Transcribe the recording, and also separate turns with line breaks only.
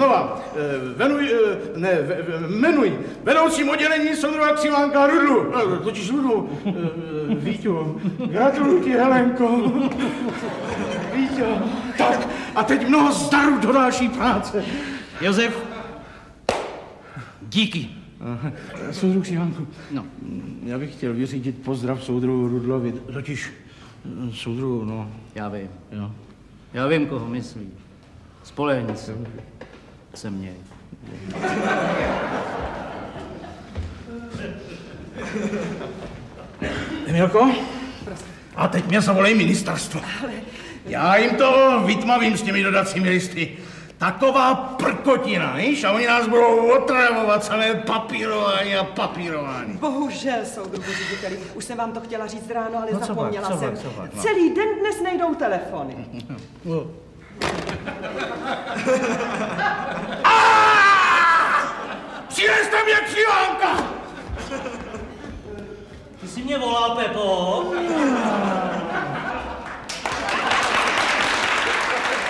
znova. Jmenuj vedoucím oddělení soudruha Křivánka Rudlu. Totiž Rudlu. Víťo, gratuluju ti, Helenko. Víťo. Tak, a teď mnoho zdaru do další práce.
Josef, díky.
Soudruh Křivánku.
No.
Já bych chtěl vyřídit pozdrav soudruhu Rudlovi. Totiž soudruhu, no.
Já vím.
Jo.
Já vím, koho myslí. Spolehni se měj.
Emilko? A teď mě zavolej ministerstvo. Já jim to vytmavím s těmi dodacími listy. Taková prkotina, víš? A oni nás budou otravovat, samé papírování a papírování.
Bohužel, soudruhu řediteli, už jsem vám to chtěla říct ráno, ale zapomněla jsem.
No.
Celý den dnes nejdou telefony.
Přineste mě Křivánka!
Ty jsi mě volal, Pepo?